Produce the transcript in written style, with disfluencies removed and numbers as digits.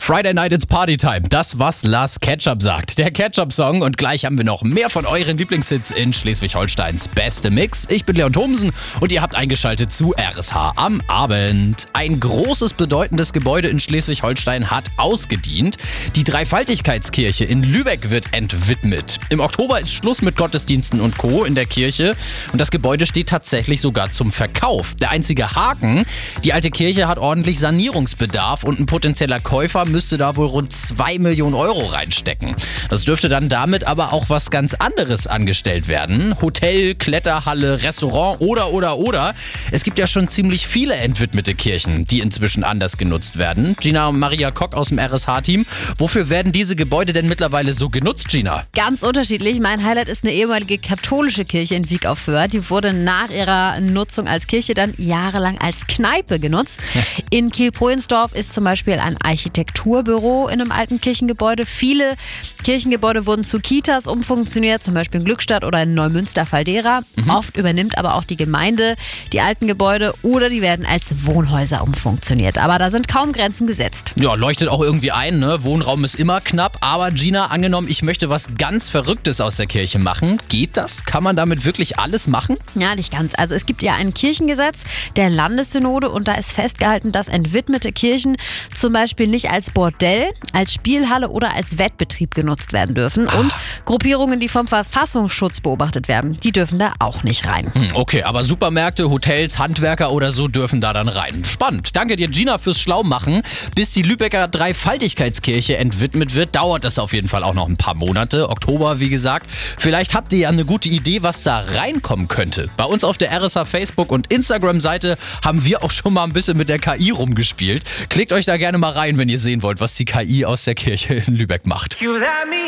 Friday Night it's Partytime. Das, was Lars Ketchup sagt. Der Ketchup-Song. Und gleich haben wir noch mehr von euren Lieblingshits in Schleswig-Holsteins beste Mix. Ich bin Leon Thomsen und ihr habt eingeschaltet zu RSH am Abend. Ein großes, bedeutendes Gebäude in Schleswig-Holstein hat ausgedient. Die Dreifaltigkeitskirche in Lübeck wird entwidmet. Im Oktober ist Schluss mit Gottesdiensten und Co. in der Kirche. Und das Gebäude steht tatsächlich sogar zum Verkauf. Der einzige Haken: die alte Kirche hat ordentlich Sanierungsbedarf und ein potenzieller Käufer müsste da wohl rund 2 Millionen Euro reinstecken. Das dürfte dann damit aber auch was ganz anderes angestellt werden. Hotel, Kletterhalle, Restaurant oder. Es gibt ja schon ziemlich viele entwidmete Kirchen, die inzwischen anders genutzt werden. Gina Maria Kock aus dem RSH-Team. Wofür werden diese Gebäude denn mittlerweile so genutzt, Gina? Ganz unterschiedlich. Mein Highlight ist eine ehemalige katholische Kirche in Wiek auf Föhr. Die wurde nach ihrer Nutzung als Kirche dann jahrelang als Kneipe genutzt. In Kiel-Prohensdorf ist zum Beispiel ein Architekturbüro in einem alten Kirchengebäude. Viele Kirchengebäude wurden zu Kitas umfunktioniert, zum Beispiel in Glückstadt oder in Neumünster-Faldera. Oft übernimmt aber auch die Gemeinde die alten Gebäude oder die werden als Wohnhäuser umfunktioniert. Aber da sind kaum Grenzen gesetzt. Ja, leuchtet auch irgendwie ein, ne? Wohnraum ist immer knapp. Aber Gina, angenommen, ich möchte was ganz Verrücktes aus der Kirche machen. Geht das? Kann man damit wirklich alles machen? Ja, nicht ganz. Also es gibt ja ein Kirchengesetz der Landessynode und da ist festgehalten, dass entwidmete Kirchen zum Beispiel nicht als Bordell, als Spielhalle oder als Wettbetrieb genutzt werden dürfen. Und Gruppierungen, die vom Verfassungsschutz beobachtet werden, die dürfen da auch nicht rein. Okay, aber Supermärkte, Hotels, Handwerker oder so dürfen da dann rein. Spannend. Danke dir, Gina, fürs Schlaumachen. Bis die Lübecker Dreifaltigkeitskirche entwidmet wird, dauert das auf jeden Fall auch noch ein paar Monate. Oktober, wie gesagt. Vielleicht habt ihr ja eine gute Idee, was da reinkommen könnte. Bei uns auf der RSH Facebook- und Instagram-Seite haben wir auch schon mal ein bisschen mit der KI rumgespielt. Klickt euch da gerne mal rein, wenn ihr sehen wollt, was die KI aus der Kirche in Lübeck macht.